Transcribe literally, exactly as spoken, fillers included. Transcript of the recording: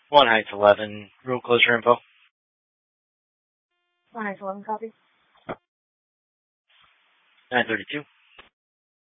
One Heights eleven. Room closure info. One Heights eleven, copy. nine thirty-two.